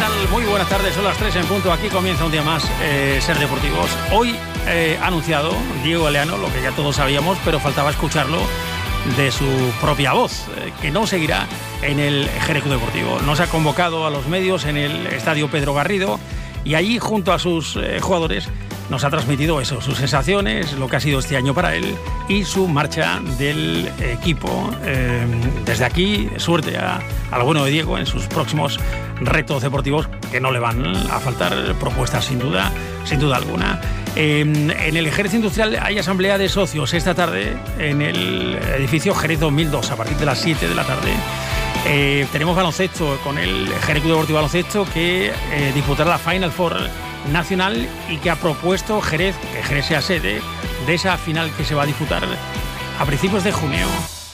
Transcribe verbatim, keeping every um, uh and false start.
tal? Muy buenas tardes, son las tres en punto. Aquí comienza un día más eh, Ser Deportivos. Hoy eh, ha anunciado Diego Galeano, lo que ya todos sabíamos, pero faltaba escucharlo de su propia voz, eh, que no seguirá en el Jerez Club Deportivo. Nos ha convocado a los medios en el Estadio Pedro Garrido y allí, junto a sus eh, jugadores, nos ha transmitido eso, sus sensaciones, lo que ha sido este año para él y su marcha del equipo. Eh, desde aquí, suerte a, al bueno de Diego en sus próximos retos deportivos, que no le van a faltar propuestas sin duda, sin duda alguna. Eh, en el Jerez Industrial hay asamblea de socios esta tarde en el edificio Jerez dos mil dos a partir de las siete de la tarde. Eh, tenemos baloncesto con el Jerez Club Deportivo Baloncesto que eh, disputará la Final Four nacional y que ha propuesto Jerez que Jerez sea sede de esa final que se va a disputar a principios de junio.